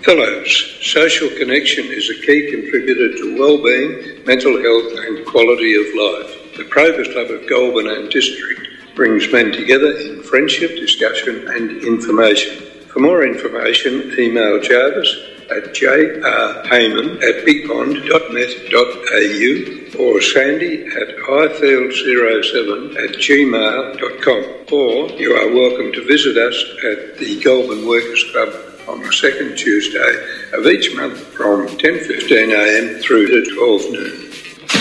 Fellows, social connection is a key contributor to well-being, mental health and quality of life. The Probus Club of Goulburn and District brings men together in friendship, discussion and information. For more information, email Jarvis at jrheyman@bigpond.net.au or Sandy at highfield07@gmail.com, or you are welcome to visit us at the Goulburn Workers Club on the second Tuesday of each month from 10:15am through to 12 noon.